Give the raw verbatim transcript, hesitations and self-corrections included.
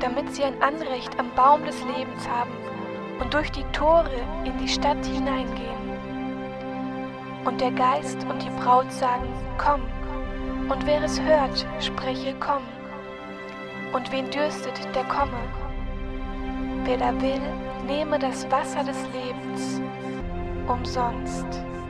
damit sie ein Anrecht am Baum des Lebens haben und durch die Tore in die Stadt hineingehen. Und der Geist und die Braut sagen, komm, und wer es hört, spreche, komm. Und wen dürstet, der komme. Wer da will, nehme das Wasser des Lebens umsonst.